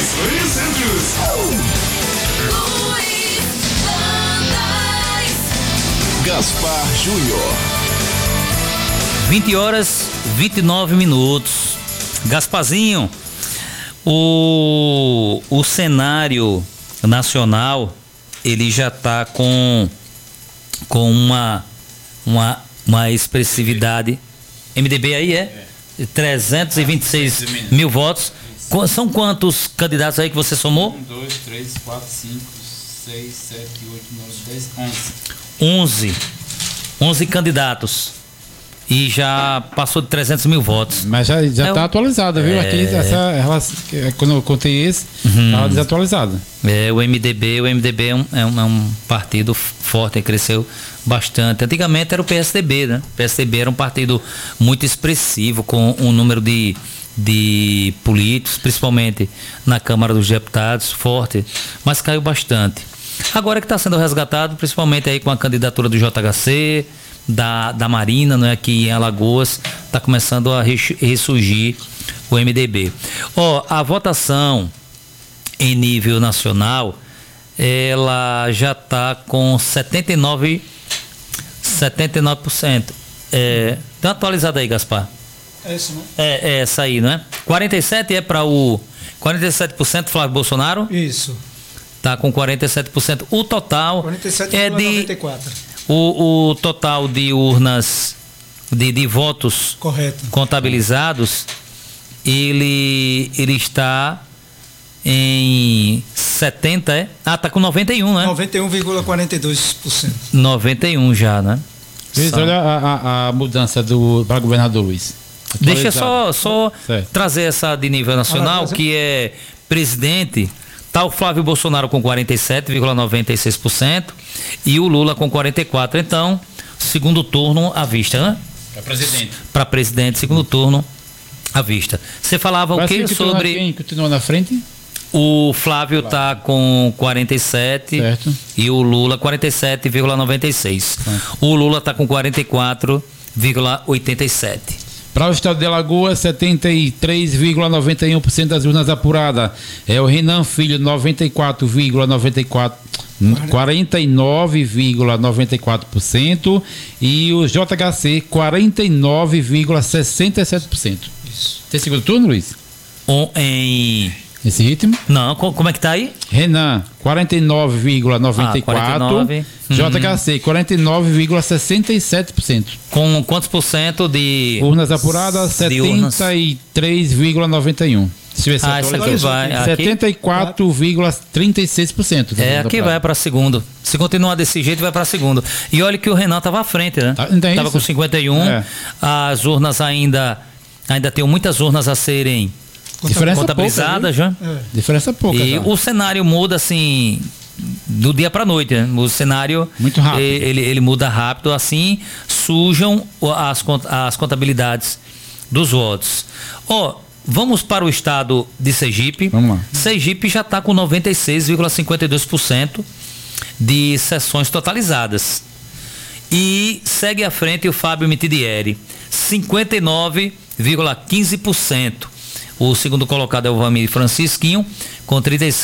Luiz Gaspar Júnior. 20h29. Gasparzinho, o cenário nacional, ele já está com uma expressividade. MDB aí 326 mil votos. São quantos candidatos aí que você somou? 1, 2, 3, 4, 5, 6, 7, 8, 9, 10, 11 candidatos. E já passou de 300 mil votos. Mas já está atualizada, viu? Aqui, quando eu contei esse, estava desatualizada. O MDB é um partido forte, cresceu bastante. Antigamente era o PSDB, né? O PSDB era um partido muito expressivo, com um número de políticos, principalmente na Câmara dos Deputados, forte, mas caiu bastante. Agora que está sendo resgatado, principalmente aí com a candidatura do JHC, da Marina, né, aqui em Alagoas, está começando a ressurgir o MDB. A votação em nível nacional, ela já está com 79%. Tá atualizado aí, Gaspar? É isso, né? É essa aí, não é? 47% é para o 47% Flávio Bolsonaro? Isso. Tá com 47%. O total 47,94%. O total de urnas de votos correto contabilizados, ele está em 70, tá com 91, né? 91,42%. 91 já, né? Olha a mudança para governador Luiz. Deixa só trazer essa de nível nacional, que é presidente. Está o Flávio Bolsonaro com 47,96% e o Lula com 44%. Então, segundo turno à vista, né? Para presidente, segundo turno à vista. Você falava o que sobre... Quem continua na frente? O Flávio está com 47%, certo, e o Lula 47,96%. O Lula está com 44,87%. Para o estado de Alagoas, 73,91% das urnas apuradas. O Renan Filho, 49,94%. E o JHC, 49,67%. Isso. Tem segundo turno, Luiz? Esse ritmo? Não, como é que tá aí? Renan, 49,94%. JHC, 49,67%. Com quantos por cento de... urnas apuradas, 73,91%. Isso aqui vai. 74,36%. Aqui vai para segundo. Se continuar desse jeito, vai para segundo. E olha que o Renan estava à frente, né? Estava com 51%. As urnas ainda tem muitas urnas a serem contabilizadas, já. Diferença pouca. E o cenário muda assim do dia para noite, né? O cenário muito rápido. Ele muda rápido, assim sujam as contabilidades dos votos. Vamos para o estado de Sergipe. Vamos lá. Sergipe já está com 96,52% de sessões totalizadas. E segue à frente o Fábio Mitidieri, 59,15%. O segundo colocado é o Vamir Francisquinho, com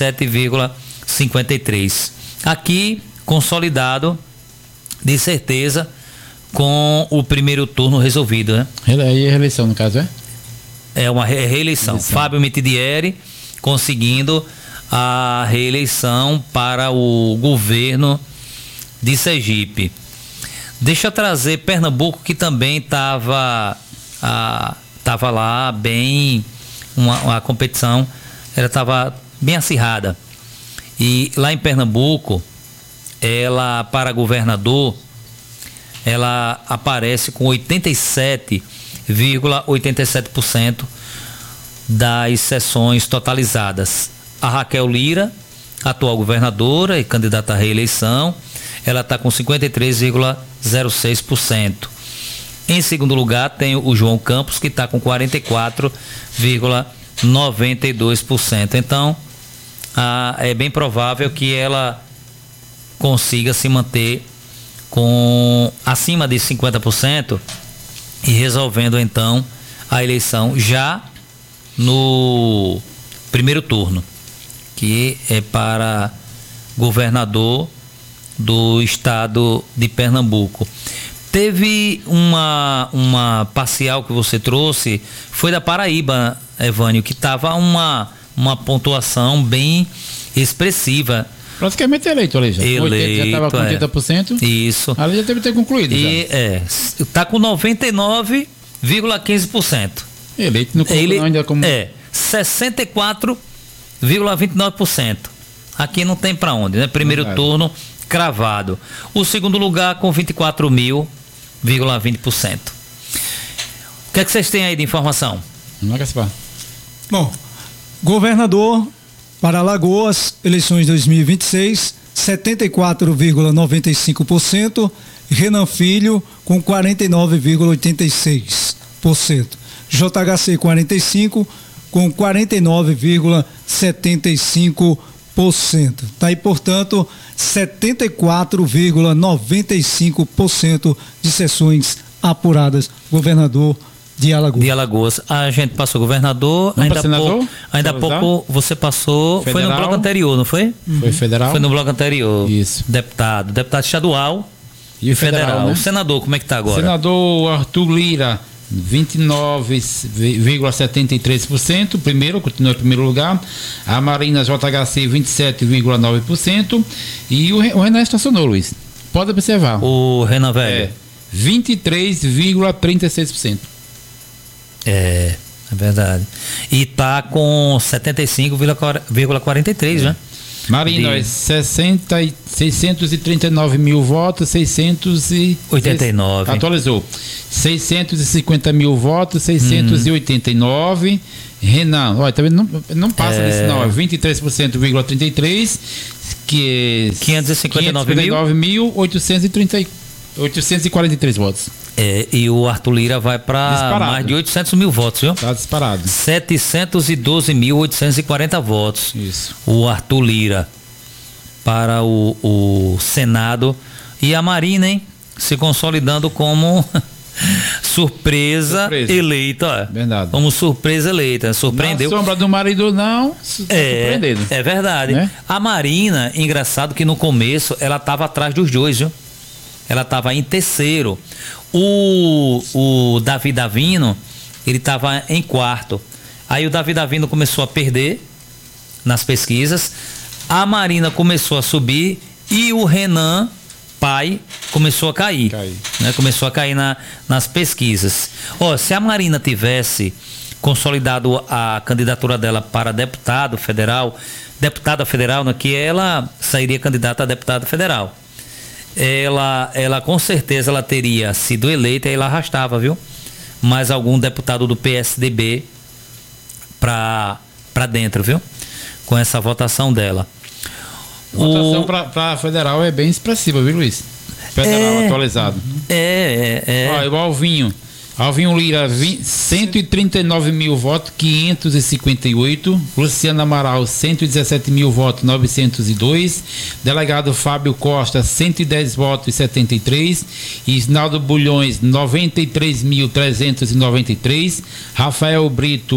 37,53%. Aqui, consolidado, de certeza, com o primeiro turno resolvido, né? E a reeleição, no caso, É uma reeleição. Fábio Mitidieri conseguindo a reeleição para o governo de Sergipe. Deixa eu trazer Pernambuco, que também estava lá bem... Uma competição, ela estava bem acirrada. E lá em Pernambuco, ela, para governador, ela aparece com 87,87% das sessões totalizadas. A Raquel Lira, atual governadora e candidata à reeleição, ela está com 53,06%. Em segundo lugar, tem o João Campos, que está com 44,92%. Então, é bem provável que ela consiga se manter com acima de 50% e resolvendo, então, a eleição já no primeiro turno. que é para governador do estado de Pernambuco. Teve uma parcial que você trouxe, foi da Paraíba, Evânio, que estava uma pontuação bem expressiva. Praticamente eleito ali já. Já estava com 80%. Isso. Ali já deve ter concluído. E está com 99,15%. Eleito não colocou ainda como... 64,29%. Aqui não tem para onde, né? Primeiro turno cravado. O segundo lugar com 24,20%. O que é que vocês têm aí de informação? Não é que Bom, governador para Alagoas, eleições 2026, 74,95%, Renan Filho com 49,86%, JHC 45 com 49,75%. Tá aí, portanto, 74,95% de sessões apuradas, governador de Alagoas. A gente passou governador, ainda pouco você passou, federal, foi no bloco anterior, não foi? Foi federal. Foi no bloco anterior. Isso. Deputado estadual e federal. Né? O senador, como é que tá agora? Senador Arthur Lira, 29,73%, continua em primeiro lugar. A Marina JHC 27,9%. E o Renan estacionou, Luiz. Pode observar. O Renan Velho. 23,36%. É verdade. E tá com 75,43%, né? Marina, 639 mil votos, 689. Atualizou. 650 mil votos, 689. Renan, olha, também não passa desse não, 23,33%, que é 559.843 votos. E o Arthur Lira vai para mais de 800 mil votos, viu? Tá disparado. 712.840 votos. Isso. O Arthur Lira para o Senado. E a Marina, hein? Se consolidando como surpresa eleita. Ó. Verdade. Como surpresa eleita. Surpreendeu. Na sombra do marido, não. Surpreendendo. É verdade. Né? A Marina, engraçado que no começo ela estava atrás dos dois, viu? Ela estava em terceiro. O Davi Davino, ele estava em quarto. Aí o Davi Davino começou a perder nas pesquisas. A Marina começou a subir e o Renan, pai, começou a cair. Né? Começou a cair nas pesquisas. Se a Marina tivesse consolidado a candidatura dela para deputada federal, né, que ela sairia candidata a deputada federal. Ela com certeza ela teria sido eleita e ela arrastava, viu? Mais algum deputado do PSDB para dentro, viu? Com essa votação dela. A votação para federal é bem expressiva, viu, Luiz? Federal atualizado. Igual Alvinho Lira, 139 mil votos, 558. Luciano Amaral, 117 mil votos, 902. Delegado Fábio Costa, 110 votos, 73. Isnaldo Bulhões, 93.393. Rafael Brito,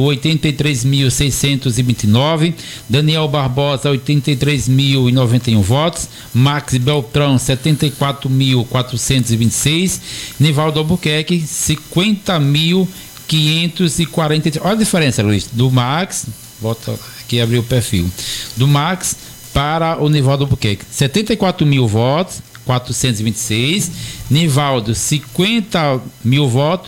83.629. Daniel Barbosa, 83.091 votos. Max Beltrão, 74.426. Nivaldo Albuquerque, 50.543. Olha a diferença, Luiz, do Max, bota aqui, abrir o perfil, do Max para o Nivaldo Albuquerque. 74 mil votos, 426. Nivaldo, 50 mil votos,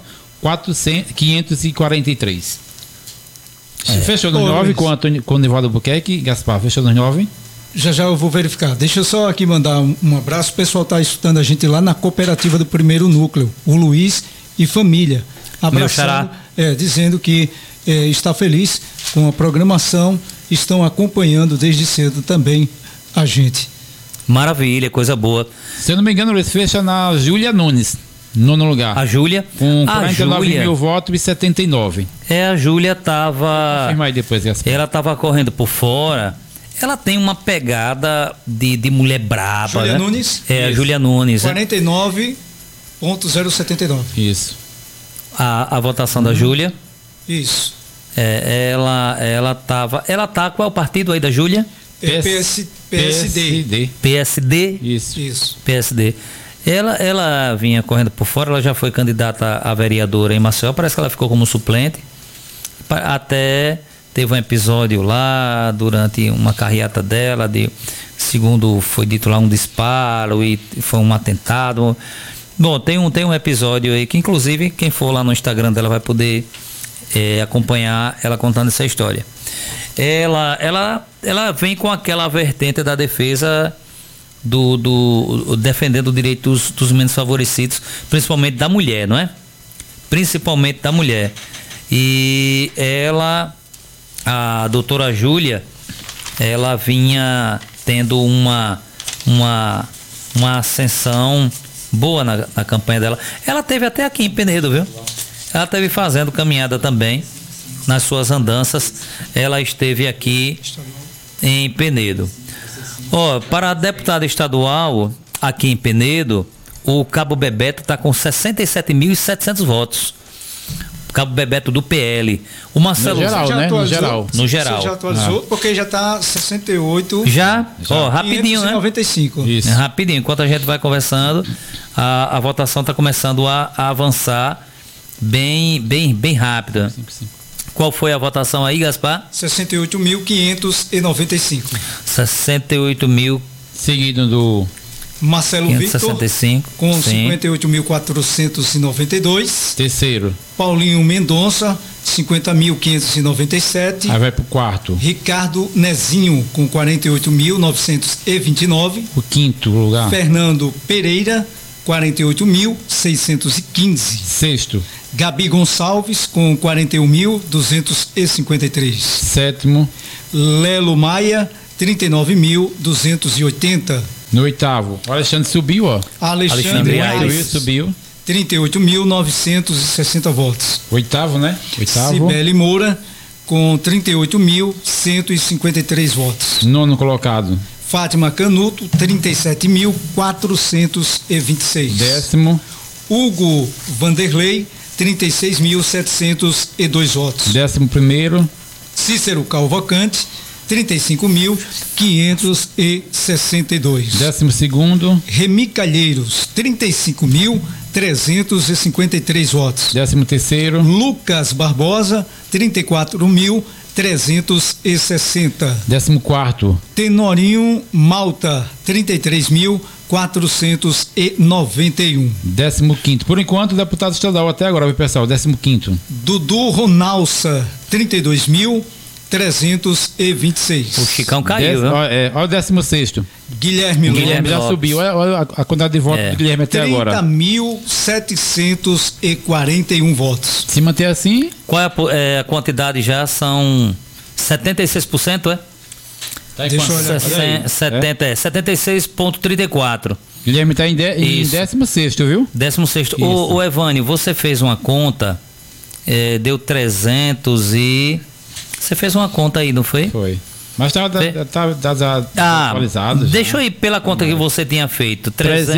543. Fechou nos 9 com o Nivaldo Albuquerque. Gaspar, fechou nos 9? Já eu vou verificar. Deixa eu só aqui mandar um abraço. O pessoal está escutando a gente lá na cooperativa do primeiro núcleo, o Luiz e família. Abraçando, dizendo que está feliz com a programação, estão acompanhando desde cedo também a gente. Maravilha, coisa boa. Se eu não me engano, Luiz, fecha na Júlia Nunes, nono lugar. A Júlia? Com 49 mil votos e 79. A Júlia estava... Confirma aí depois, Gaspar. Ela estava correndo por fora. Ela tem uma pegada de mulher braba, Júlia, né? Nunes? A Júlia Nunes. 49,079. Isso. A votação da Júlia. Isso. Ela tá. Qual é o partido aí da Júlia? PSD. PSD? Isso. PSD. Ela vinha correndo por fora, ela já foi candidata a vereadora em Maceió, parece que ela ficou como suplente, até teve um episódio lá, durante uma carreata dela, segundo foi dito lá, um disparo e foi um atentado. Bom, tem um episódio aí que, inclusive, quem for lá no Instagram dela vai poder acompanhar ela contando essa história. Ela vem com aquela vertente da defesa defendendo o direito dos menos favorecidos, principalmente da mulher, não é? Principalmente da mulher. E a doutora Júlia, ela vinha tendo uma ascensão boa na campanha dela. Ela teve até aqui em Penedo, viu? Ela teve fazendo caminhada também nas suas andanças. Ela esteve aqui em Penedo. Para a deputada estadual aqui em Penedo, o Cabo Bebeto está com 67.700 votos. Cabo Bebeto do PL. O Marcelo... No geral, né? No geral. Você já atualizou? Porque já está 68... Já? Rapidinho, 595. Né? Isso. Rapidinho. Enquanto a gente vai conversando, a votação está começando a avançar bem rápida. Sim. Qual foi a votação aí, Gaspar? 68.595. 68.000. Seguido do... Marcelo 565, Victor, com 58.492. Terceiro. Paulinho Mendonça, 50.597. Aí vai pro quarto. Ricardo Nezinho, com 48.929. O quinto lugar. Fernando Pereira, 48.615. Sexto. Gabi Gonçalves, com 41.253. Sétimo. Lelo Maia, 39.280. No oitavo, o Alexandre subiu, ó. Alexandre Aires subiu. 38.960 votos. Oitavo, né? Cibele Moura, com 38.153 votos. Nono colocado. Fátima Canuto, 37.426. Décimo. Hugo Vanderlei, 36.702 votos. Décimo primeiro. Cícero Calvacante, 35.562. Décimo segundo. Remi Calheiros, 35.353 votos. Décimo terceiro. Lucas Barbosa, 34.360. Décimo quarto. Tenorinho Malta, 33.491. Décimo quinto. Por enquanto, deputado estadual até agora, viu, pessoal? Décimo quinto. Dudu Ronalça, 32.326. O Chicão caiu, viu? Olha o 16º. Guilherme Lopes já subiu. Olha a quantidade de votos do Guilherme até agora. 30.741 votos. Se manter assim... Qual é a quantidade já? São 76%, é? Tá. Deixa eu olhar. 76,34. Guilherme está em 16º, viu? 16º. O Evânio, você fez uma conta, deu 300 e... Você fez uma conta aí, não foi? Foi. Mas tá atualizado. Deixa eu ir pela conta que você tinha feito.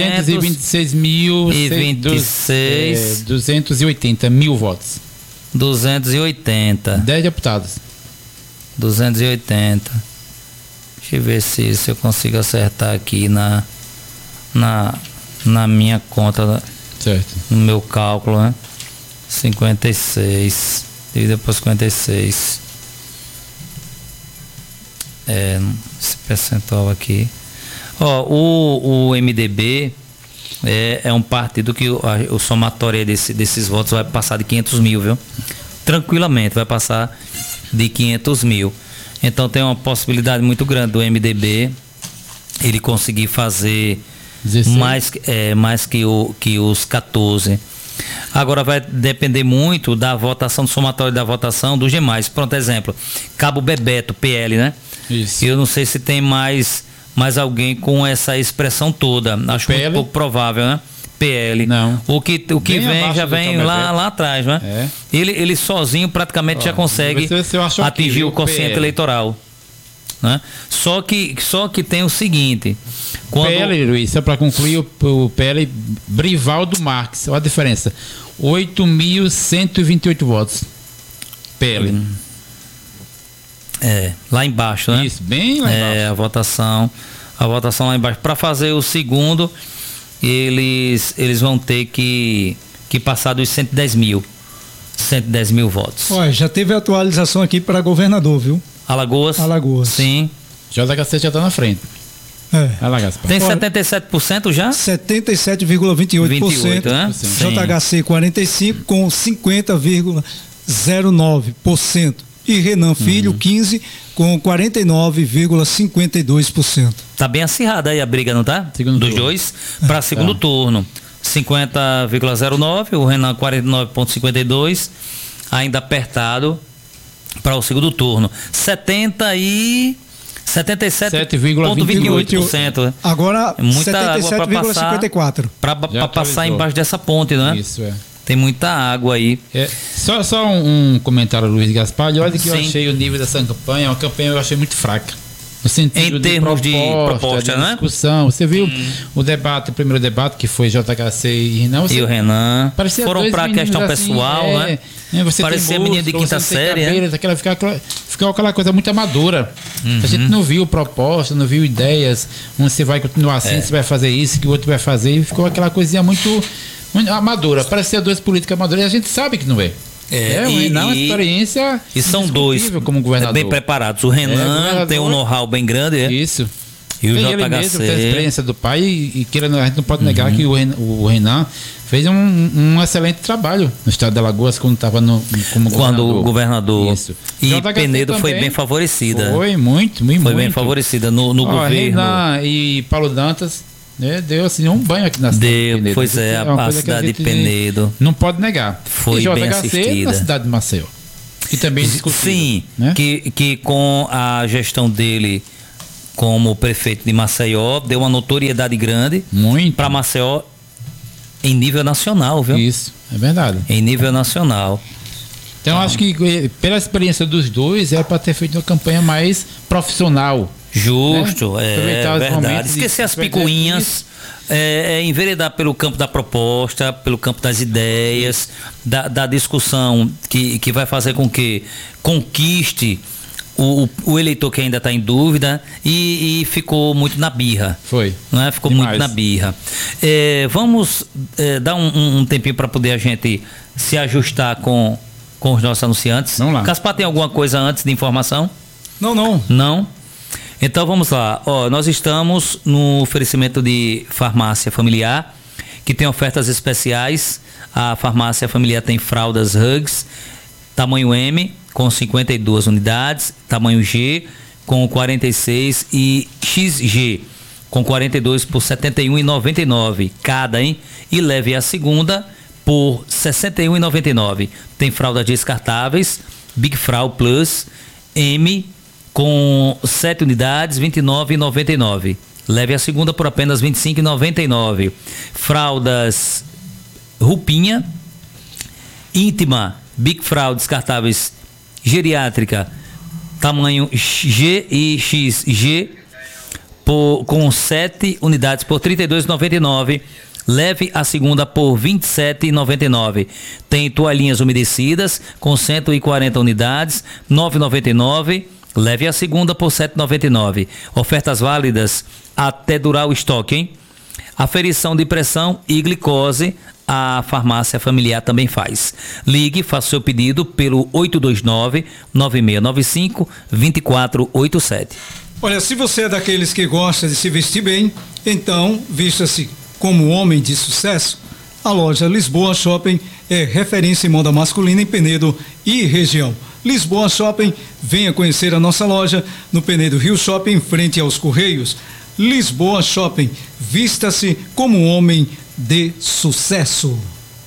280 mil votos. 280. 10 deputados. 280. Deixa eu ver se eu consigo acertar aqui na minha conta. Certo. No meu cálculo, né? 56. Dividido por 56. Esse percentual aqui. O MDB é um partido que o somatório desses votos vai passar de 500 mil, viu? Tranquilamente vai passar de 500 mil. Então tem uma possibilidade muito grande do MDB ele conseguir fazer 16. mais que os 14. Agora vai depender muito da votação, do somatório da votação dos demais. Pronto, exemplo, Cabo Bebeto, PL, né? Isso. Eu não sei se tem mais alguém com essa expressão toda. Acho muito pouco provável, né? PL. Não. O que vem já vem lá atrás, né? É. Ele sozinho praticamente já consegue atingir o quociente eleitoral. Né? Só que tem o seguinte. Quando... PL, Luiz, só para concluir, o PL Brivaldo Marques, olha a diferença. 8.128 votos. PL. Lá embaixo, né? Isso, bem lá embaixo. A votação lá embaixo. Para fazer o segundo, eles vão ter que passar dos 110 mil votos. Olha, já teve atualização aqui para governador, viu? Alagoas? Sim. JHC já está na frente. Tem 77% já? 77,28%. Né? JHC 45% com 50,09%. E Renan Filho 15% com 49,52%. Tá bem acirrada aí a briga, não tá? Dos dois para segundo turno. 50,09%, o Renan 49,52%, ainda apertado para o segundo turno. 77,28%. Agora, muita água para passar, para passar embaixo dessa ponte, né? Isso, Tem muita água aí. Só um comentário, Luiz Gaspar. Olha que eu achei o nível dessa campanha, uma campanha eu achei muito fraca. No sentido em termos de proposta, né? Discussão. Você viu o primeiro debate que foi JHC e Renan? E o Renan. Foram para a questão assim, pessoal, né? Parecia menino de quinta série. Ficou aquela coisa muito amadora. A gente não viu proposta, não viu ideias. Você vai continuar assim, você vai fazer isso, que o outro vai fazer. E ficou aquela coisinha muito amadora. Parecia dois políticos amadores e a gente sabe que não é. O Renan é uma experiência. E são dois como governador. Bem preparados. O Renan tem um know-how bem grande. Isso. E o JHC. Ele mesmo tem a experiência do pai e a gente não pode negar que o Renan fez um excelente trabalho no estado de Alagoas quando estava como governador. Isso. E Penedo foi bem favorecida. Foi muito. Bem favorecida no governo. Renan e Paulo Dantas. Deu assim um banho aqui na cidade de Penedo. Pois a cidade de Penedo não pode negar. Foi e bem assistida na cidade de Maceió, que também discutiu. Sim, né? que com a gestão dele como prefeito de Maceió deu uma notoriedade grande para Maceió em nível nacional, viu? Isso, é verdade. Em nível nacional. Então acho que pela experiência dos dois é para ter feito uma campanha mais profissional. Justo, verdade. Esquecer as picuinhas, enveredar pelo campo da proposta, pelo campo das ideias, da discussão que vai fazer com que conquiste o eleitor que ainda está em dúvida e ficou muito na birra. Foi. Né? Ficou demais. Muito na birra. Vamos dar um tempinho para poder a gente se ajustar com os nossos anunciantes. Vamos lá. Caspar, tem alguma coisa antes de informação? Não. Não? Então vamos lá, nós estamos no oferecimento de farmácia familiar, que tem ofertas especiais. A farmácia familiar tem fraldas Hugs, tamanho M com 52 unidades, tamanho G com 46 e XG com 42 por R$ 71,99 cada, hein? E leve a segunda por R$ 61,99. Tem fraldas descartáveis, Big Frau Plus, M com 7 unidades, R$ 29,99. Leve a segunda por apenas R$ 25,99. Fraldas Rupinha, íntima, Big Frau descartáveis geriátrica, tamanho G e XG, com 7 unidades por R$ 32,99. Leve a segunda por R$ 27,99. Tem toalhinhas umedecidas com 140 unidades, R$ 9,99. Leve a segunda por R$ 7,99. Ofertas válidas até durar o estoque, hein? Aferição de pressão e glicose, a farmácia familiar também faz. Ligue, faça seu pedido pelo 829-9695-2487. Olha, se você é daqueles que gosta de se vestir bem, então vista-se como homem de sucesso. A loja Lisboa Shopping é referência em moda masculina em Penedo e região. Lisboa Shopping, venha conhecer a nossa loja no Penedo Rio Shopping, em frente aos Correios. Lisboa Shopping, vista-se como um homem de sucesso.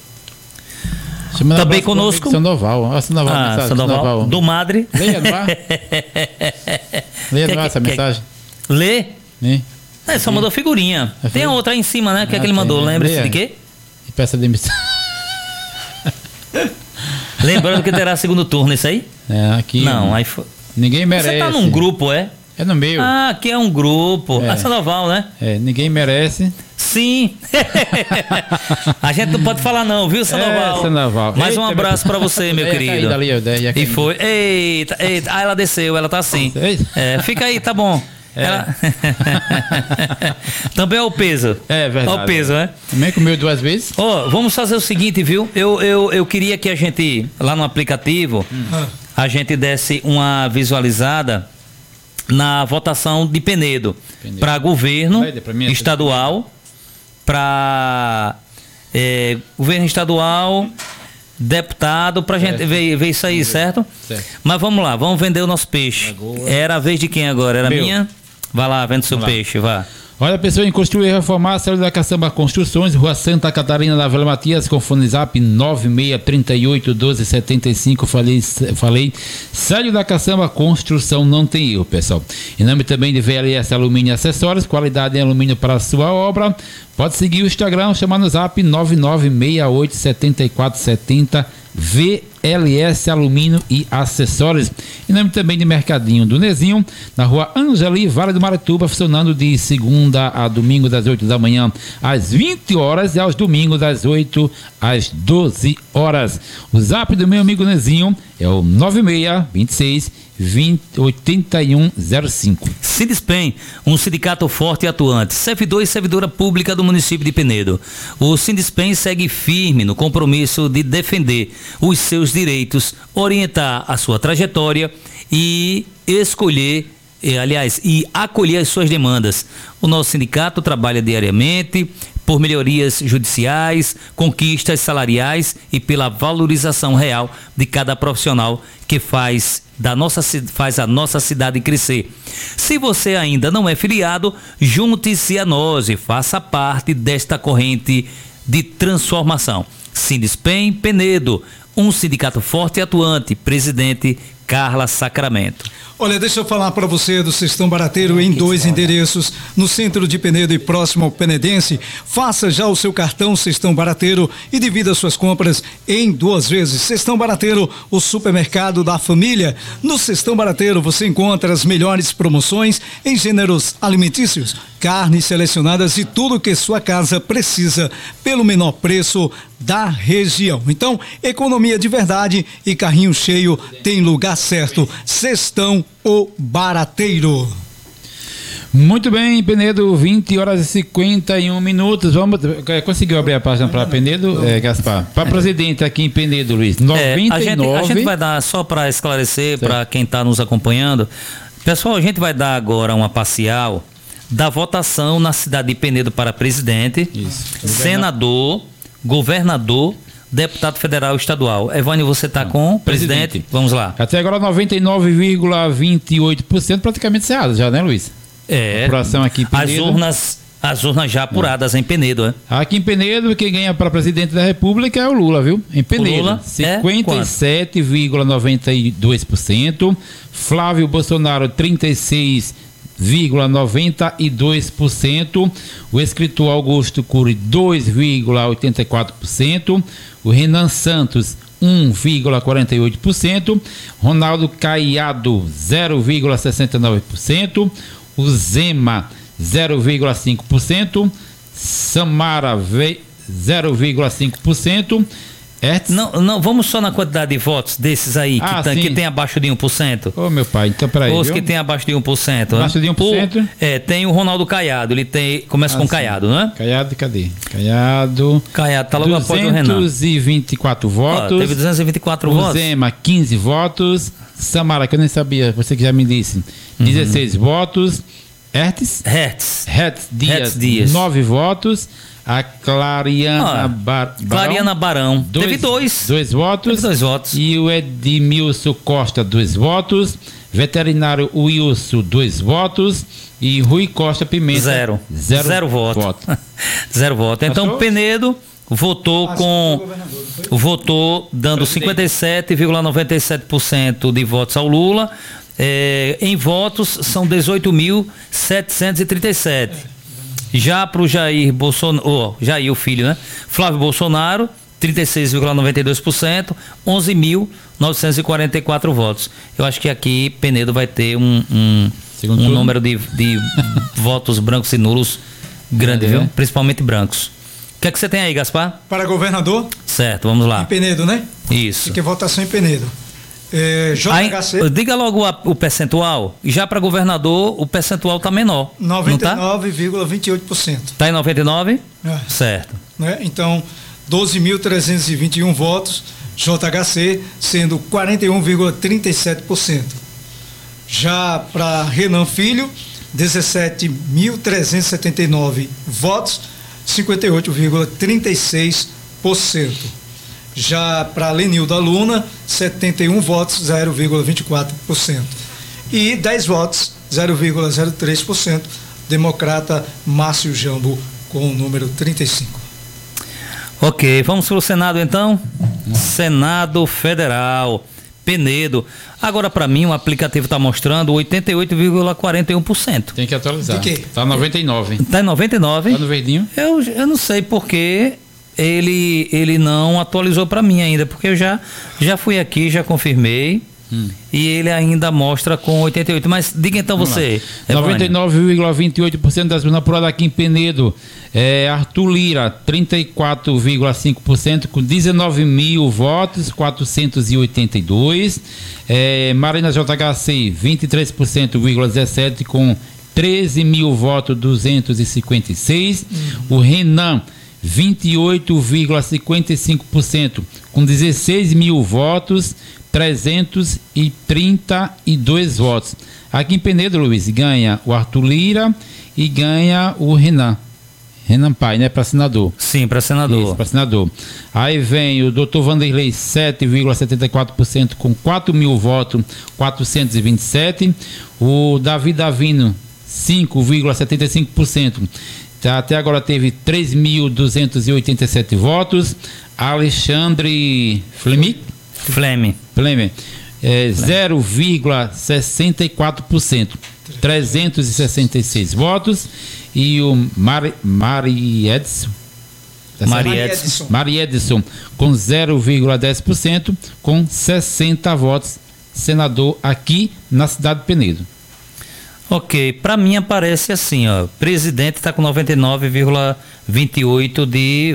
Também conosco Sandoval. Sandoval. Do Madre. Leia no ar. Leia no ar essa mensagem. Lê? Só mandou figurinha. Tem a outra aí em cima, né? Que é que ele mandou. Lembra-se de quê? E peça demissão. Lembrando que terá segundo turno, isso aí? Aqui. Não, aí foi. Ninguém merece. Você tá num grupo, é? É no meu. Aqui é um grupo. Sandoval, né? Ninguém merece. Sim. A gente não pode falar não, viu, Sandoval? Sandoval. Mais um abraço pra você, meu querido. Ali, e foi. Eita. Ah, ela desceu, ela tá assim. Fica aí, tá bom. Ela... Também é o peso. É verdade. É o peso, né? Também comeu 2 vezes. Vamos fazer o seguinte, viu? Eu queria que a gente, lá no aplicativo, a gente desse uma visualizada na votação de Penedo. Para governo estadual, para governo estadual, deputado, pra gente ver isso aí, certo? Mas vamos lá, vamos vender o nosso peixe. Era a vez de quem agora? Era minha? Vai lá, vende seu peixe, vá. Olha, pessoal, em construir e reformar, Célio da Caçamba Construções, Rua Santa Catarina da Vila Matias, com fone zap 96381275. Falei, Célio da Caçamba Construção, não tem erro, pessoal. Em nome também de VLS Alumínio e Acessórios, qualidade em alumínio para a sua obra. Pode seguir o Instagram, chamar no zap 99687470. VLS Alumínio e Acessórios. Em nome também de Mercadinho do Nezinho, na Rua Angeli, Vale do Marituba, funcionando de segunda a domingo das 8 da manhã às 20 horas e aos domingos das 8 às 12 horas. O zap do meu amigo Nezinho é o 9626-8105. Sindispen, um sindicato forte e atuante, servidor e servidora pública do município de Penedo. O Sindispen segue firme no compromisso de defender os seus direitos, orientar a sua trajetória e escolher, e acolher as suas demandas. O nosso sindicato trabalha diariamente por melhorias judiciais, conquistas salariais e pela valorização real de cada profissional que faz a nossa cidade crescer. Se você ainda não é filiado, junte-se a nós e faça parte desta corrente de transformação. Sindispen Penedo, um sindicato forte e atuante. Presidente Carla Sacramento. Olha, deixa eu falar para você do Cestão Barateiro em 2 endereços, no centro de Penedo e próximo ao Penedense. Faça já o seu cartão Cestão Barateiro e divida suas compras em 2 vezes. Cestão Barateiro, o supermercado da família. No Cestão Barateiro você encontra as melhores promoções em gêneros alimentícios, carnes selecionadas e tudo que sua casa precisa pelo menor preço da região. Então, economia de verdade e carrinho cheio tem lugar certo. Cestão o Barateiro. Muito bem, Penedo, 20 horas e 51 minutos. Conseguiu abrir a página para Penedo, Gaspar? Para presidente aqui em Penedo, Luiz. 99. A gente vai dar, só para esclarecer, para quem está nos acompanhando. Pessoal, a gente vai dar agora uma parcial da votação na cidade de Penedo para presidente, senador, governador, deputado federal e estadual. Evânio, você está com presidente? Vamos lá. Até agora 99,28%, praticamente cerrado já, né, Luiz? Apuração aqui em Penedo. As urnas já apuradas em Penedo, né? Aqui em Penedo, quem ganha para presidente da República é o Lula, viu? Em Penedo, Lula 57,92%. Flávio Bolsonaro, 36,92%. O escritor Augusto Cury, 2,84%. O Renan Santos, 1,48%. Ronaldo Caiado, 0,69%. O Zema, 0,5%. Samara, 0,5%. Não, vamos só na quantidade de votos desses aí que tem abaixo de 1%. Ô, meu pai, então peraí. Os que tem abaixo de 1%. Abaixo de 1%? Tem o Ronaldo Caiado, começa com Caiado, né? Caiado, cadê? Caiado tá logo após o Renan. 224 votos. Teve 224 votos. O Zema, 15 votos. Samara, que eu nem sabia, você que já me disse, 16 votos. Hertz Dias, 9 votos. A Clariana Barão teve 2 votos. E o Edmilson Costa, 2 votos. Veterinário Wilson, 2 votos. E Rui Costa Pimenta, 0 voto. 0 voto. Então, Penedo votou dando 57,97% de votos ao Lula. Em votos são 18.737. Já para o Jair Bolsonaro, Jair, o filho, né? Flávio Bolsonaro, 36,92%, 11.944 votos. Eu acho que aqui Penedo vai ter um número de votos brancos e nulos Grande, viu? Principalmente brancos. O que é que você tem aí, Gaspar? Para governador? Certo, vamos lá. Em Penedo, né? Isso. Fica votação em Penedo. JHC. Aí, diga logo o percentual. Já para governador, o percentual está menor. 99,28%. Está em 99? Certo. Né? Então, 12.321 votos, JHC sendo 41,37%. Já para Renan Filho, 17.379 votos, 58,36%. Já para Lenilda Luna, 71 votos, 0,24%. E 10 votos, 0,03%, democrata Márcio Jambo, com o número 35. Ok, vamos para o Senado então? Senado Federal, Penedo. Agora, para mim, o aplicativo está mostrando 88,41%. Tem que atualizar. De quê? Está 99. Está em 99? Está no verdinho? Eu não sei porque ele não atualizou para mim ainda, porque eu já fui aqui, já confirmei. E ele ainda mostra com 88%. Mas diga então você. 99,28% das urnas apuradas aqui em Penedo. Arthur Lira, 34,5%, com 19 mil votos, 482. Marina JHC, 23,17%, com 13 mil votos, 256. O Renan, 28,55%, com 16 mil votos, 332 votos. Aqui em Penedo, Luiz, ganha o Arthur Lira e ganha o Renan Pai, né? Para senador. Sim, para senador. Isso, para senador. Aí vem o Dr. Vanderlei, 7,74%, com 4 mil votos, 427. O Davi Davino, 5,75%. Até agora teve 3.287 votos. Alexandre Fleme, 0,64%, 366 votos. E o Mari Edson, com 0,10%, com 60 votos, senador aqui na cidade de Penedo. Ok, para mim aparece assim, ó, presidente está com 99,28%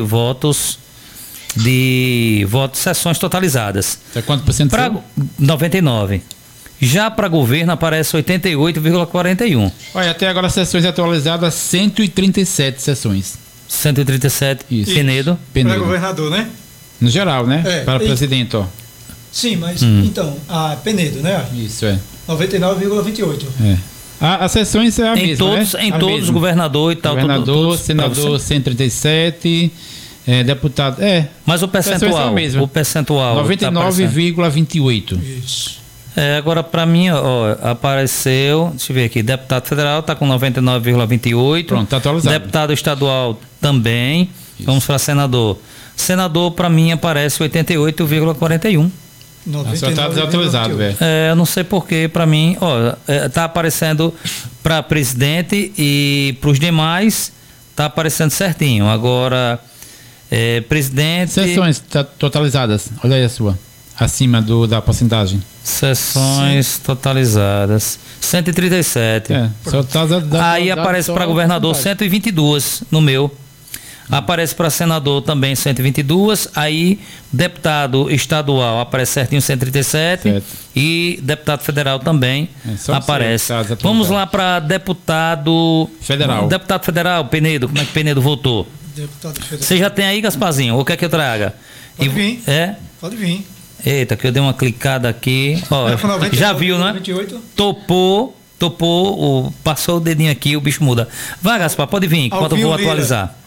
de votos, sessões totalizadas. É quanto por cento? 99%. Já para governo aparece 88,41%. Olha, até agora sessões atualizadas, 137 sessões. 137, isso. Penedo. Para governador, né? No geral, né? Para presidente, ó. Sim, mas então, a Penedo, né? Isso, 99,28%. As sessões é a mesma, todos, né? Em todos, governador e tal. Governador, senador, 137, deputado, Mas o percentual, o percentual 99,28%. Isso. Agora para mim, ó, apareceu, deixa eu ver aqui, deputado federal está com 99,28%. Pronto, tá atualizado. Deputado estadual também. Isso. Vamos para senador. Senador para mim aparece 88,41%. Só está desatualizado, velho. Eu não sei porquê, para mim, ó, tá aparecendo para presidente e para os demais tá aparecendo certinho. Agora, presidente. Sessões totalizadas, olha aí a sua, acima da porcentagem. Sessões totalizadas 137. Aí aparece para governador 122 no meu. Aparece para senador também 122. Aí deputado estadual aparece certinho 137. Certo. E deputado federal também aparece. Vamos lá para deputado federal. Deputado federal, Penedo. Como é que Penedo votou? Deputado federal. Você já tem aí, Gasparzinho? Ou quer que eu traga? Pode vir. Pode vir. Eita, que eu dei uma clicada aqui. Ó, já viu, né? 28. Topou, passou o dedinho aqui, o bicho muda. Vai, Gaspar, pode vir, enquanto eu vou atualizar.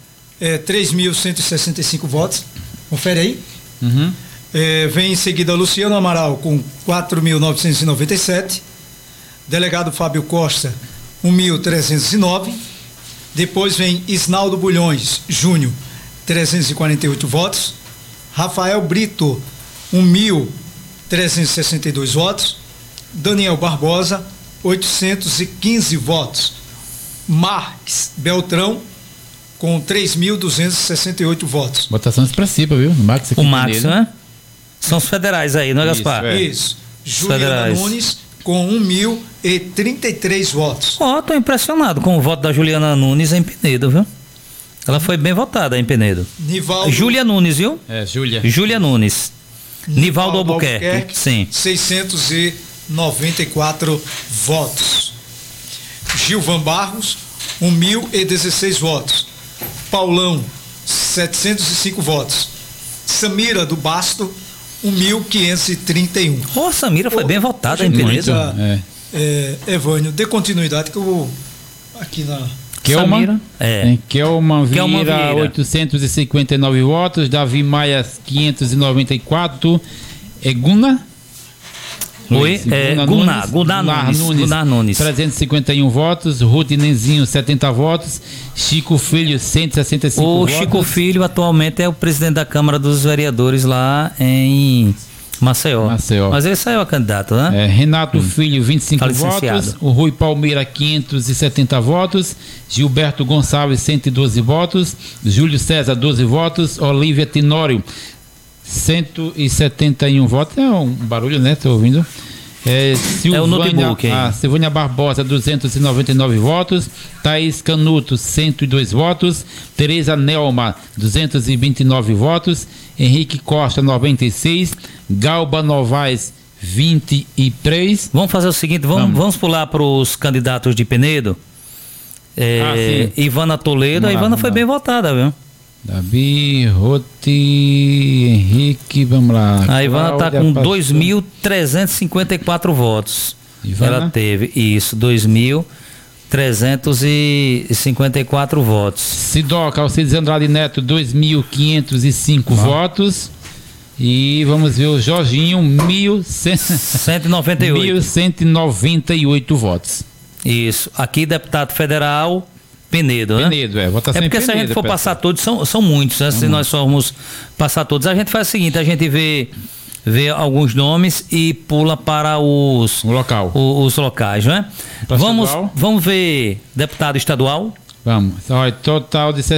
3.165 votos. Confere aí. Uhum. Vem em seguida Luciano Amaral com 4.997. Delegado Fábio Costa, 1.309. Depois vem Isnaldo Bulhões Júnior, 348 votos. Rafael Brito, 1.362 votos. Daniel Barbosa, 815 votos. Marques Beltrão, com 3.268 votos. Votação expressiva, viu? O Max, né? São os federais aí, não é, Gaspar? Isso. Juliana Nunes, com 1.033 votos. Tô impressionado com o voto da Juliana Nunes em Penedo, viu? Ela foi bem votada em Penedo. Nivaldo. Júlia Nunes, viu? Júlia Nunes. Nivaldo Albuquerque. Sim. 694 votos. Gilvan Barros, 1.016 votos. Paulão, 705 votos. Samira do Basto, 1.531. Samira foi bem votada em Penedo. Evânio, dê continuidade que eu vou aqui na... Kelman Vieira, 859 votos. Davi Maia, 594. Guna? Gunar Nunes. 351 votos. Ruth Nenzinho, 70 votos. Chico Filho, 165 votos. O Chico Filho atualmente é o presidente da Câmara dos Vereadores lá em Maceió. Mas ele saiu a candidato, né? Renato Filho, 25 votos. O Rui Palmeira, 570 votos. Gilberto Gonçalves, 112 votos. Júlio César, 12 votos. Olívia Tenório, 171 votos. É um barulho, né? Estou ouvindo. É o notebook. Silvânia Barbosa, 299 votos. Thaís Canuto, 102 votos. Tereza Nelma, 229 votos. Henrique Costa, 96. Galba Novaes, 23. Vamos fazer o seguinte, vamos pular para os candidatos de Penedo. Ivana Toledo. A Ivana foi bem votada, viu? Davi, Roti, Henrique, vamos lá. A Ivana está com 2.354 votos. Ela teve isso, 2.354 votos. Sidoca Alcides Andrade Neto, 2.505 votos. E vamos ver o Jorginho, 1.198 votos. Isso. Aqui, deputado federal, Penedo, né? Votação porque se a gente for passar todos, são muitos, né? Se nós formos passar todos, a gente faz o seguinte, a gente vê alguns nomes e pula para os locais, não é? Vamos ver deputado estadual. Vamos. Total de